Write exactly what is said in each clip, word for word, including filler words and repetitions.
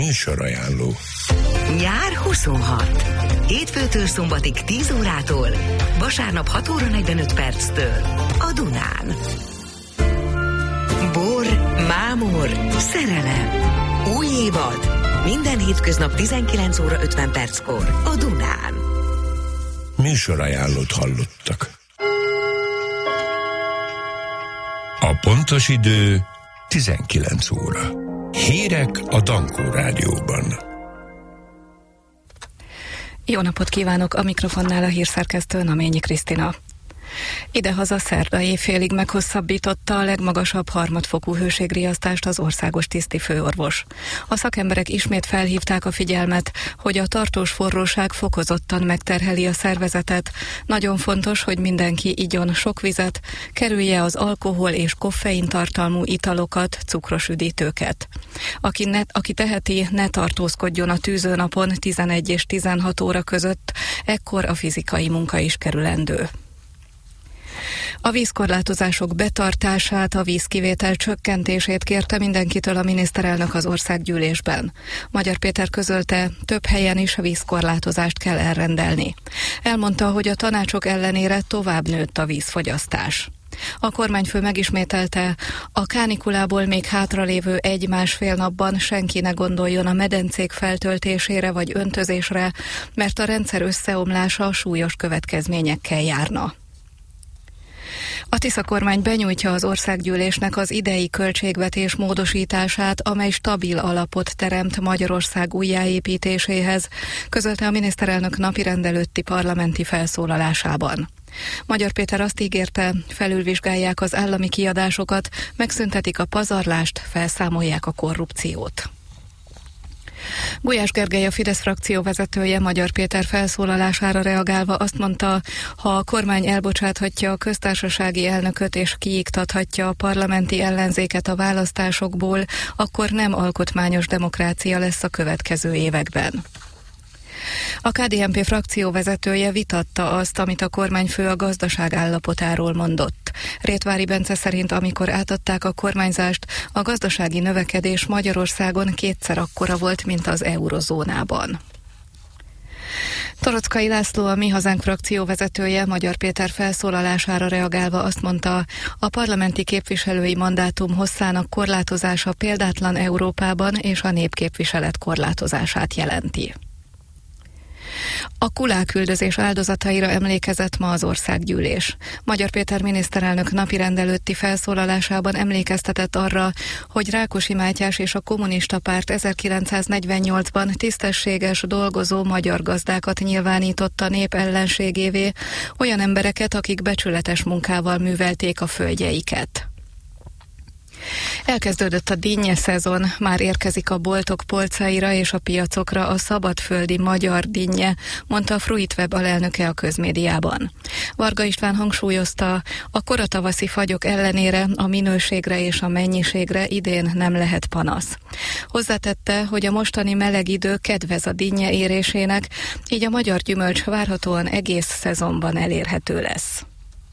Műsorajánló. Nyár huszonhat. Hétfőtől szombatig tíz órától, vasárnap hat óra negyvenöt perctől a Dunán. Bor, mámor, szerelem. Új évad. Minden hétköznap tizenkilenc óra ötven perckor a Dunán. Műsorajánlót hallottak. A pontos idő tizenkilenc óra. Hírek a Dankó Rádióban. Jó napot kívánok, a mikrofonnál a hírszerkesztő Naményi Krisztina. Idehaza szerda éjfélig meghosszabbította a legmagasabb harmadfokú hőségriasztást az országos tiszti főorvos. A szakemberek ismét felhívták a figyelmet, hogy a tartós forróság fokozottan megterheli a szervezetet. Nagyon fontos, hogy mindenki igyon sok vizet, kerülje az alkohol és koffein tartalmú italokat, cukros üdítőket. Aki, ne, aki teheti, ne tartózkodjon a tűzőnapon tizenegy és tizenhat óra között, ekkor a fizikai munka is kerülendő. A vízkorlátozások betartását, a vízkivétel csökkentését kérte mindenkitől a miniszterelnök az országgyűlésben. Magyar Péter közölte, több helyen is a vízkorlátozást kell elrendelni. Elmondta, hogy a tanácsok ellenére tovább nőtt a vízfogyasztás. A kormányfő megismételte, a kánikulából még hátralévő egy-másfél napban senki ne gondoljon a medencék feltöltésére vagy öntözésre, mert a rendszer összeomlása súlyos következményekkel járna. A Tisza kormány benyújtja az országgyűlésnek az idei költségvetés módosítását, amely stabil alapot teremt Magyarország újjáépítéséhez, közölte a miniszterelnök napirendelőtti parlamenti felszólalásában. Magyar Péter azt ígérte, felülvizsgálják az állami kiadásokat, megszüntetik a pazarlást, felszámolják a korrupciót. Gulyás Gergely, a Fidesz frakció vezetője Magyar Péter felszólalására reagálva azt mondta, ha a kormány elbocsáthatja a köztársasági elnököt és kiiktathatja a parlamenti ellenzéket a választásokból, akkor nem alkotmányos demokrácia lesz a következő években. A ká dé en pé frakció vezetője vitatta azt, amit a kormányfő a gazdaság állapotáról mondott. Rétvári Bence szerint, amikor átadták a kormányzást, a gazdasági növekedés Magyarországon kétszer akkora volt, mint az eurozónában. Toroczkai László, a Mi Hazánk frakció vezetője Magyar Péter felszólalására reagálva azt mondta, a parlamenti képviselői mandátum hosszának korlátozása példátlan Európában és a népképviselet korlátozását jelenti. A kuláküldözés áldozataira emlékezett ma az országgyűlés. Magyar Péter miniszterelnök napirendelőtti felszólalásában emlékeztetett arra, hogy Rákosi Mátyás és a kommunista párt ezerkilencszáznegyvennyolcban tisztességes, dolgozó magyar gazdákat nyilvánította nép ellenségévé, olyan embereket, akik becsületes munkával művelték a földjeiket. Elkezdődött a dinnye szezon, már érkezik a boltok polcaira és a piacokra a szabadföldi magyar dinnye, mondta a Fruitweb alelnöke a közmédiában. Varga István hangsúlyozta, a koratavaszi fagyok ellenére a minőségre és a mennyiségre idén nem lehet panasz. Hozzátette, hogy a mostani meleg idő kedvez a dinnye érésének, így a magyar gyümölcs várhatóan egész szezonban elérhető lesz.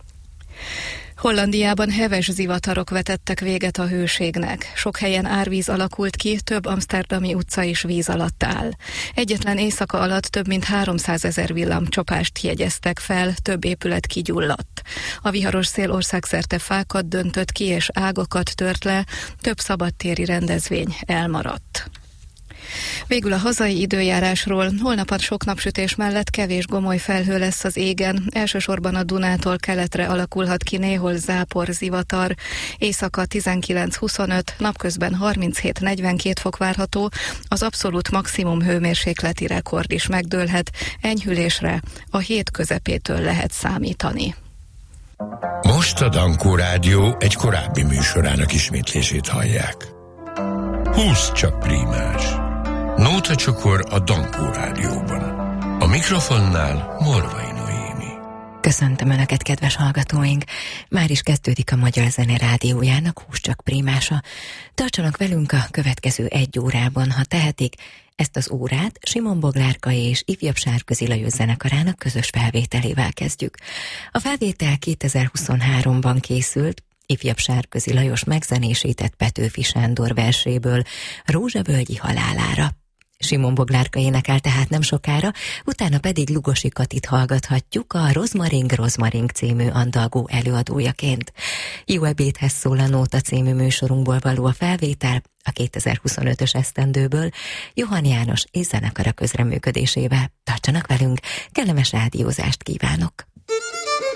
Hollandiában heves zivatarok vetettek véget a hőségnek. Sok helyen árvíz alakult ki, több amszterdami utca is víz alatt áll. Egyetlen éjszaka alatt több mint háromszázezer villámcsapást jegyeztek fel, több épület kigyulladt. A viharos szél országszerte fákat döntött ki és ágakat tört le, több szabadtéri rendezvény elmaradt. Végül a hazai időjárásról. Holnap a sok napsütés mellett kevés gomoly felhő lesz az égen. Elsősorban a Dunától keletre alakulhat ki néhol zápor, zivatar. Éjszaka tizenkilenc-huszonöt, napközben harminchét-negyvenkét fok várható. Az abszolút maximum hőmérsékleti rekord is megdőlhet. Enyhülésre a hét közepétől lehet számítani. Most a Dankó Rádió egy korábbi műsorának ismétlését hallják. húsz csak prímás. Nóta csokor a Dankó Rádióban. A mikrofonnál Morvai Noémi. Köszöntöm Önöket, kedves hallgatóink! Már is kezdődik a Magyar Zene Rádiójának húsz csak prímása. Tartsanak velünk a következő egy órában, ha tehetik. Ezt az órát Simon Boglárka és Ifjabb Sárközi Lajos zenekarának közös felvételével kezdjük. A felvétel kétezer-huszonháromban készült, Ifjabb Sárközi Lajos megzenésített Petőfi Sándor verséből, Rózsavölgyi halálára. Simon Boglárka énekel tehát nem sokára, utána pedig Lugosi Katit hallgathatjuk a Rozmaring Rozmaring című andalgó előadójaként. Jó ebédhez szól a Nóta című műsorunkból való a felvétel, a kétezer-huszonötös esztendőből, Johann János és zenekara közreműködésével. Tartsanak velünk, kellemes rádiózást kívánok!